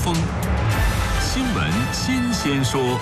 峰，新闻新鲜说。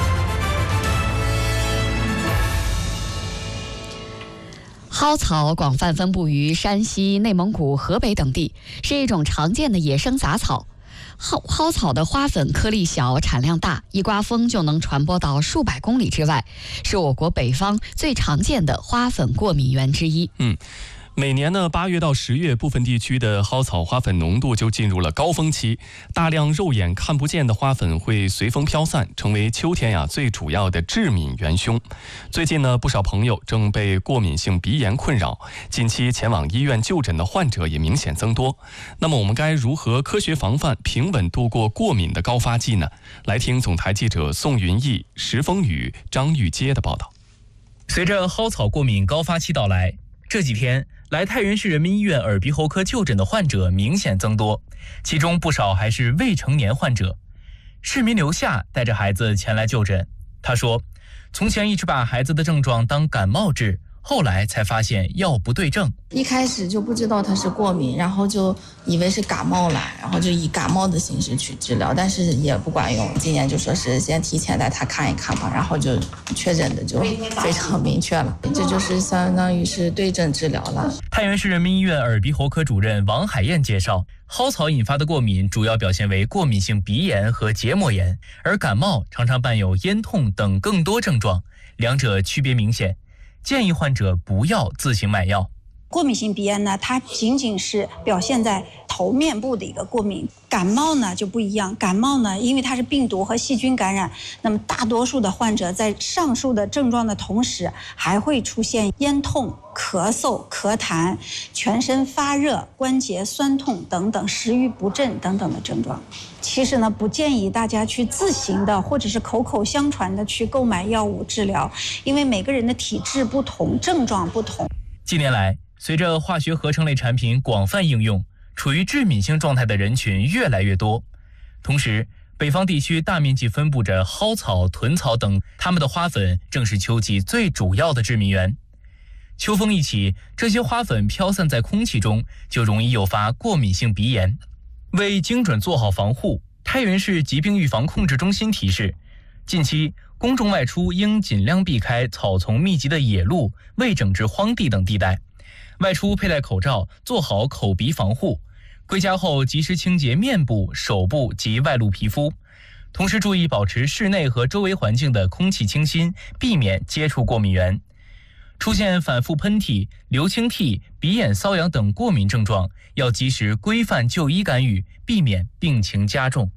蒿草广泛分布于山西、内蒙古、河北等地，是一种常见的野生杂草。蒿草的花粉颗粒小，产量大，一刮风就能传播到数百公里之外，是我国北方最常见的花粉过敏源之一。 每年呢，8月到10月，部分地区的蒿草花粉浓度就进入了高峰期，大量肉眼看不见的花粉会随风飘散，成为秋天最主要的致敏元凶。最近呢，不少朋友正被过敏性鼻炎困扰，近期前往医院就诊的患者也明显增多。那么我们该如何科学防范，平稳度过过敏的高发季呢？来听总台记者宋云逸、石峰宇、张玉阶的报道。 随着蒿草过敏高发期到来，这几天来太原市人民医院耳鼻喉科就诊的患者明显增多，其中不少还是未成年患者。市民刘夏带着孩子前来就诊，他说，从前一直把孩子的症状当感冒治，后来才发现药不对症。 一开始就不知道他是过敏，然后就以为是感冒了，然后就以感冒的形式去治疗，但是也不管用。今年就说是先提前带他看一看吧，然后就确诊的就非常明确了，这就是相当于是对症治疗了。 太原市人民医院耳鼻喉科主任王海燕介绍，蒿草引发的过敏主要表现为过敏性鼻炎和结膜炎，而感冒常常伴有咽痛等更多症状，两者区别明显，建议患者不要自行买药。 过敏性鼻炎呢，它仅仅是表现在头面部的一个过敏。感冒呢就不一样，感冒呢因为它是病毒和细菌感染，那么大多数的患者在上述的症状的同时，还会出现咽痛、咳嗽、咳痰、全身发热、关节酸痛等等，食欲不振等等的症状。其实呢，不建议大家去自行的或者是口口相传的去购买药物治疗，因为每个人的体质不同，症状不同。 近年来，随着化学合成类产品广泛应用，处于致敏性状态的人群越来越多。同时，北方地区大面积分布着蒿草、豚草等，它们的花粉正是秋季最主要的致敏源。秋风一起，这些花粉飘散在空气中，就容易诱发过敏性鼻炎。为精准做好防护，太原市疾病预防控制中心提示，近期公众外出应尽量避开草丛密集的野路、未整治荒地等地带。外出佩戴口罩，做好口鼻防护。归家后及时清洁面部、手部及外露皮肤，同时注意保持室内和周围环境的空气清新，避免接触过敏源。出现反复喷嚏、流清涕、鼻眼瘙痒等过敏症状，要及时规范就医干预，避免病情加重。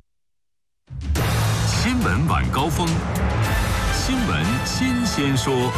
新闻晚高峰，新闻新鲜说。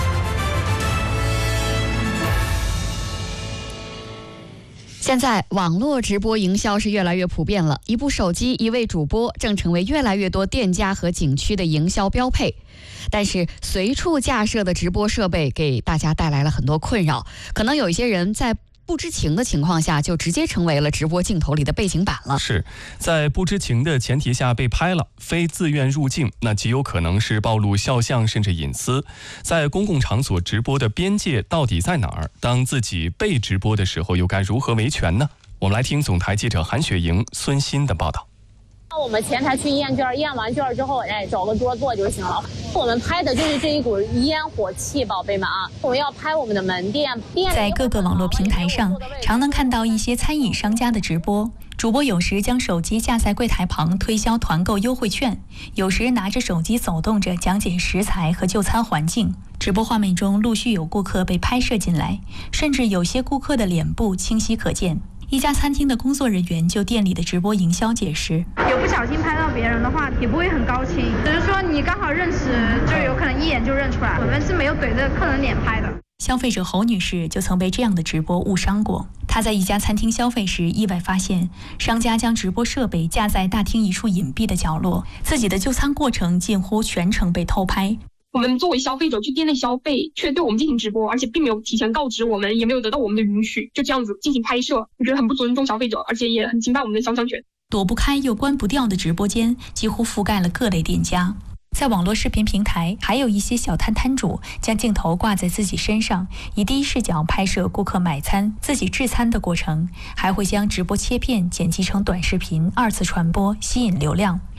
现在网络直播营销是越来越普遍了，一部手机、一位主播正成为越来越多店家和景区的营销标配。但是随处架设的直播设备给大家带来了很多困扰，可能有一些人在不知情的情况下就直接成为了直播镜头里的背景板了。 是在不知情的前提下被拍了，非自愿入镜，那极有可能是暴露肖像甚至隐私。在公共场所直播的边界到底在哪儿？当自己被直播的时候，又该如何维权呢？我们来听总台记者韩雪莹、孙鑫的报道。 我们前台去验卷，验完卷之后，找个桌坐就行了。我们拍的就是这一股烟火气，宝贝们啊！我们要拍我们的门店。 在各个网络平台上，常能看到一些餐饮商家的直播。主播有时将手机架在柜台旁推销团购优惠券，有时拿着手机走动着讲解食材和就餐环境。直播画面中陆续有顾客被拍摄进来，甚至有些顾客的脸部清晰可见。一家餐厅的工作人员就店里的直播营销解释， 有不小心拍到别人的话也不会很高兴，只是说你刚好认识，就有可能一眼就认出来。我们是没有怼着客人脸拍的。 消费者侯女士就曾被这样的直播误伤过。她在一家餐厅消费时，意外发现商家将直播设备架在大厅一处隐蔽的角落，自己的就餐过程近乎全程被偷拍。 我们作为消费者去店内消费，却对我们进行直播，而且并没有提前告知我们，也没有得到我们的允许，就这样子进行拍摄，我觉得很不尊重消费者，而且也很侵犯我们的肖像权。 躲不开又关不掉的直播间几乎覆盖了各类店家。在网络视频平台，还有一些小摊摊主将镜头挂在自己身上，以第一视角拍摄顾客买餐、自己制餐的过程，还会将直播切片剪辑成短视频，二次传播，吸引流量。